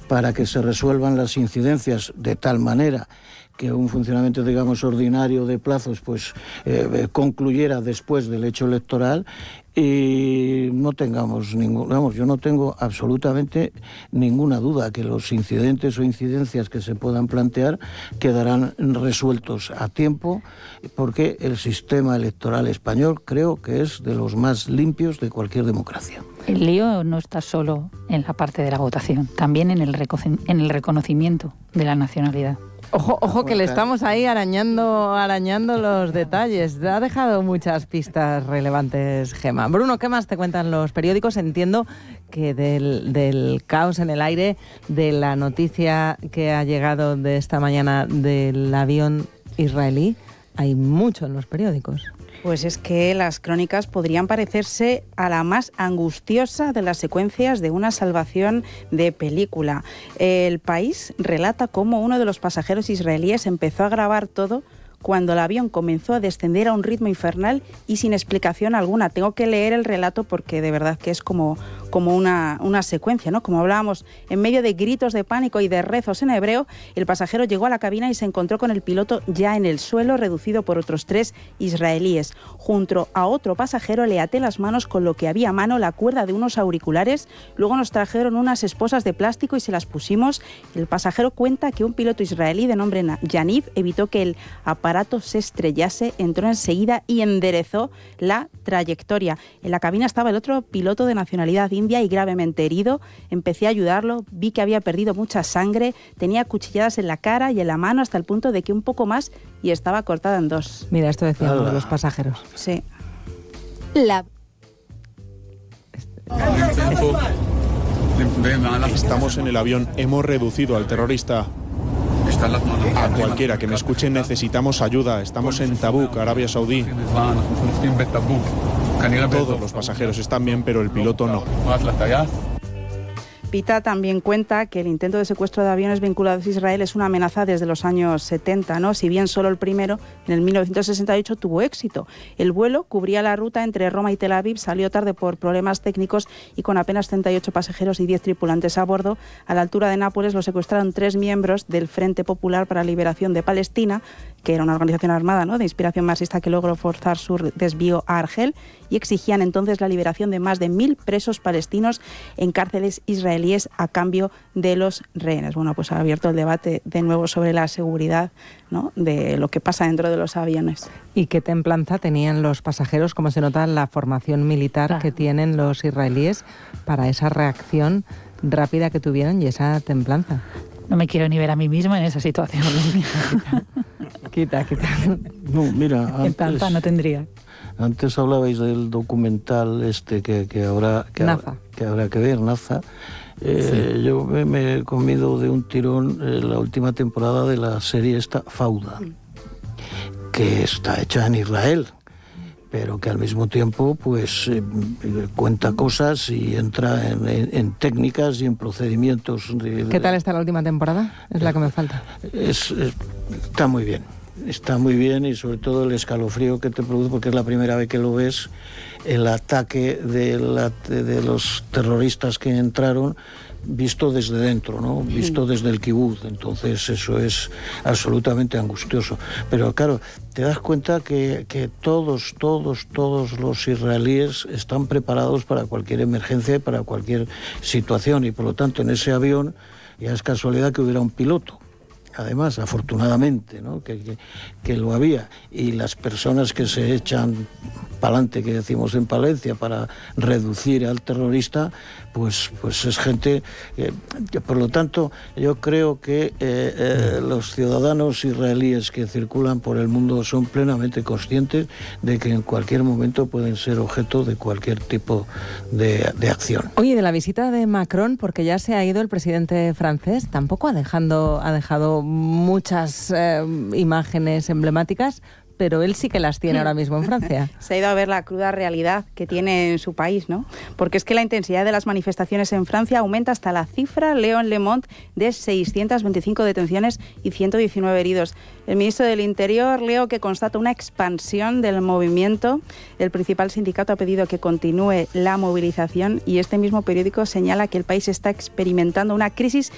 para que se resuelvan las incidencias de tal manera que un funcionamiento, digamos, ordinario de plazos, pues concluyera después del hecho electoral y no tengamos yo no tengo absolutamente ninguna duda que los incidentes o incidencias que se puedan plantear quedarán resueltos a tiempo, porque el sistema electoral español creo que es de los más limpios de cualquier democracia. El lío no está solo en la parte de la votación, también en el reconocimiento de la nacionalidad. Ojo que le estamos ahí arañando los detalles. Ha dejado muchas pistas relevantes, Gemma. Bruno, ¿qué más te cuentan los periódicos? Entiendo que del caos en el aire, de la noticia que ha llegado de esta mañana del avión israelí, hay mucho en los periódicos. Pues es que las crónicas podrían parecerse a la más angustiosa de las secuencias de una salvación de película. El País relata cómo uno de los pasajeros israelíes empezó a grabar todo cuando el avión comenzó a descender a un ritmo infernal y sin explicación alguna. Tengo que leer el relato porque de verdad que es como una secuencia, ¿no? Como hablábamos, en medio de gritos de pánico y de rezos en hebreo, el pasajero llegó a la cabina y se encontró con el piloto ya en el suelo, reducido por otros 3 israelíes. Junto a otro pasajero le até las manos con lo que había a mano, la cuerda de unos auriculares. Luego nos trajeron unas esposas de plástico y se las pusimos. El pasajero cuenta que un piloto israelí de nombre Yaniv evitó que el aparato se estrellase, entró enseguida y enderezó la trayectoria. En la cabina estaba el otro piloto de nacionalidad india y gravemente herido. Empecé a ayudarlo, vi que había perdido mucha sangre, tenía cuchilladas en la cara y en la mano hasta el punto de que un poco más y estaba cortada en 2. Mira, esto decían uno de los pasajeros. Sí. Estamos en el avión, hemos reducido al terrorista. A cualquiera que me escuche, necesitamos ayuda. Estamos en Tabuk, Arabia Saudí. Todos los pasajeros están bien, pero el piloto no. Pita también cuenta que el intento de secuestro de aviones vinculados a Israel es una amenaza desde los años 70, ¿no? Si bien solo el primero, en el 1968, tuvo éxito. El vuelo cubría la ruta entre Roma y Tel Aviv, salió tarde por problemas técnicos y con apenas 38 pasajeros y 10 tripulantes a bordo. A la altura de Nápoles lo secuestraron 3 miembros del Frente Popular para la Liberación de Palestina, que era una organización armada, ¿no?, de inspiración marxista que logró forzar su desvío a Argel, y exigían entonces la liberación de más de 1.000 presos palestinos en cárceles israelíes a cambio de los rehenes. Bueno, pues ha abierto el debate de nuevo sobre la seguridad, ¿no?, de lo que pasa dentro de los aviones. ¿Y qué templanza tenían los pasajeros? Como se nota la formación militar que tienen los israelíes para esa reacción rápida que tuvieron y esa templanza. No me quiero ni ver a mí misma en esa situación. Quita. No, mira, Templanza no tendría. Antes hablabais del documental que habrá que ver, Naza. Sí. Yo me he comido de un tirón la última temporada de la serie esta, Fauda, que está hecha en Israel, pero que al mismo tiempo pues cuenta cosas y entra en técnicas y en procedimientos. ¿Qué tal está la última temporada? Es la que me falta. Está muy bien. Está muy bien, y sobre todo el escalofrío que te produce, porque es la primera vez que lo ves, el ataque de los terroristas que entraron, visto desde dentro, ¿no? Visto desde el kibutz. Entonces eso es absolutamente angustioso. Pero claro, te das cuenta que todos los israelíes están preparados para cualquier emergencia y para cualquier situación, y por lo tanto en ese avión ya es casualidad que hubiera un piloto. Además, afortunadamente, ¿no?, que lo había, y las personas que se echan pa'lante, que decimos en Palencia, para reducir al terrorista, pues es gente que, por lo tanto, yo creo que los ciudadanos israelíes que circulan por el mundo son plenamente conscientes de que en cualquier momento pueden ser objeto de cualquier tipo de acción. Oye, de la visita de Macron, porque ya se ha ido el presidente francés, tampoco ha dejado muchas imágenes emblemáticas, pero él sí que las tiene ahora mismo en Francia. Se ha ido a ver la cruda realidad que tiene en su país, ¿no? Porque es que la intensidad de las manifestaciones en Francia aumenta hasta la cifra, leo en Le Monde, de 625 detenciones y 119 heridos. El ministro del Interior, leo que constata una expansión del movimiento. El principal sindicato ha pedido que continúe la movilización, y este mismo periódico señala que el país está experimentando una crisis